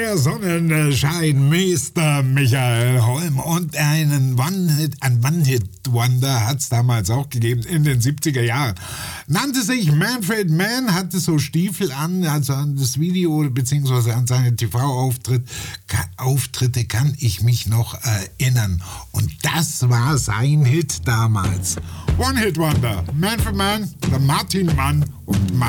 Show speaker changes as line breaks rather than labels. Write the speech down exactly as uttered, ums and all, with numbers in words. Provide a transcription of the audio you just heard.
der Sonnenschein, Mister Michael Holm. Und einen One-Hit, ein One-Hit-Wonder hat es damals auch gegeben in den siebziger Jahren. Nannte sich Manfred Mann, hatte so Stiefel an, also an das Video bzw. an seine T V-Auftritte Auftritte kann ich mich noch erinnern. Und das war sein Hit damals. One-Hit-Wonder, Manfred Mann, der Martin Mann und mein